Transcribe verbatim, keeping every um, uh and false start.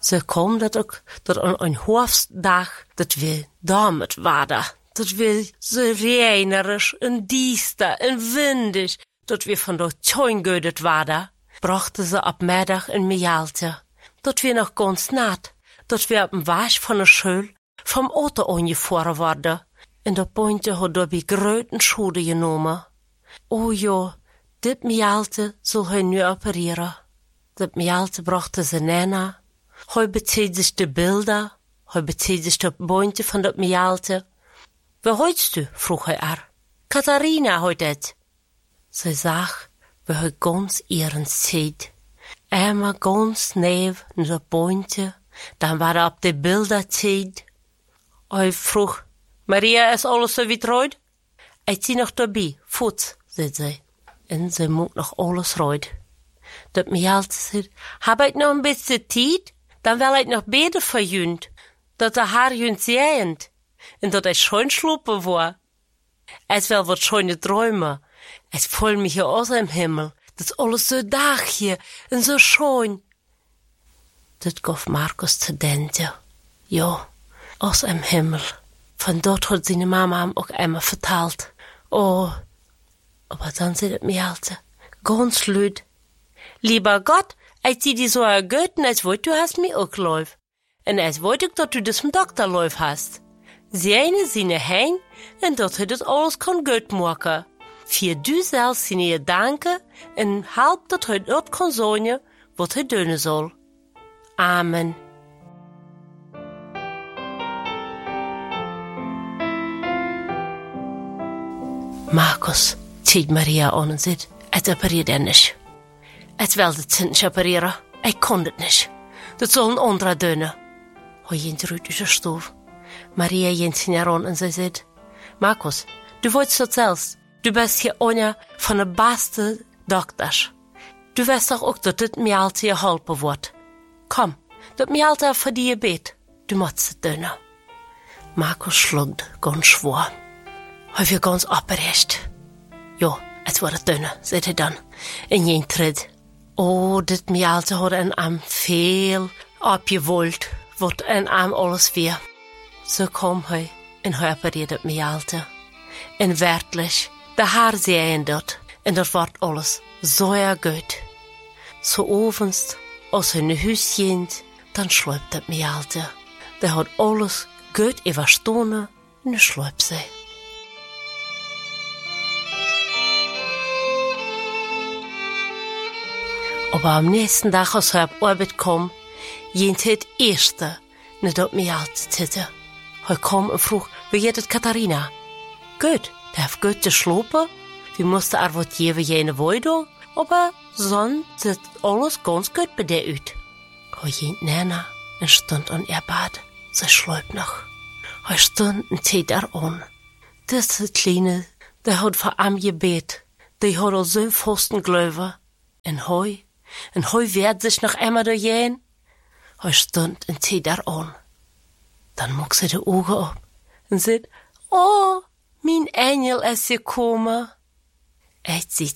Ze kwam dat ook, dat aan een hoofddag, dat we damit waren. Dat we zo reinerisch en diester en windig, dat we van de tuin geüdet waren, brachten ze op middag in Mialte. Dat we nog ganz nat, dat we op een wasch van de school vom Auto angefahren worden. En dat pointje had daarbij grote schade genomen. O ja, dit Mialte zal hij nu opereren. Dat Mialte brachte ze nena. Hij bezieht sich de Bilder, hij bezieht sich de pointje van dat Mialte. Wie heutst du? Vroeg hij haar. Katharina heut het. Ze zag, wie hij ganz ihren ziet. Einmal ganz neef naar dat pointje, dan war er op de Bilder ziet. Hij vroeg, Maria, is alles so wie het Ik zie nog daarbij, voets, zei ze. En ze moet nog alles ruid. Dat Mialte zei, heb ik nog een beetje tijd? Dan wil ik nog beter voor junt. Dat de haar junt zijend. En dat ik schoon slopen war. Es wel wat schöne Träume. Es voll mich hier aus im Himmel. Das ist alles so dag hier en so schön. Dat gaf Markus zu denken. Ja, aus im Himmel. Von dort hat seine Mama ihm auch einmal vertalt. Oh, aber dann sagt es mir halt ganz laut. Lieber Gott, ich zieh die so ergöten, als wollt du hast mir auch läuf. En als wollt ich, dass du das vom Doktor läuf hast. Seine seine Hein, en dat hij dat alles kan goed maken. Voor du zelfs zijn gedanken en help dat hij dat kan zeggen wat hij doen zal. Amen. Markus ziet Maria aan en zegt, het opereert er niet. Het wilde het niet opereren, ik kon het niet. Dat zal een andere doen. Hij ging eruit uit de stoel. Maria ging naar aan en ze zei, Markus, du wolltest dat zelfs. Du bist hier einer von de beste dokters. Du weißt doch auch, dat dit Mialte geholpen wordt. Kom, dat Mialte voor die bet. Du musst het doen. Markus schluckte ganz schwer. Hij werd ganz opgerecht. Ja, het wordt het doen, zei hij dan. En ging tritt. Oh, dit Mialte had een am veel opgewollt, wat een am alles weer. Zo kwam hij en hij opereerde Mialte. En werkelijk, de haar zeiden dat. En dat wordt alles zo goed. Zo avonds, als hij naar huis ging, dan slaapt het Mialte. De had alles goed overstonden en nu slaapt zij. Aber am nächsten Tag, als hij op Arbeit kwam, ging hij het eerste naar dat Mialte zitten. Hij kwam en vroeg, wie geht het Katharina? Gut, der heeft gut geschlafen. Wir mussten er wat geven jene woorden, aber sonst sieht alles ganz gut bei der uit. Hij ging näher en stond aan ihr Bad. Zij schläft noch. Hij stond en zet er aan. Diese Kleine, die hat vor am gebet. Die hat al zo'n vasten Glauben. En hij, en hij werd sich noch einmal doorheen. Hij stond en zet er aan. Dan maakt ze de ogen op en zegt, oh, mijn engel is gekomen. Ik zie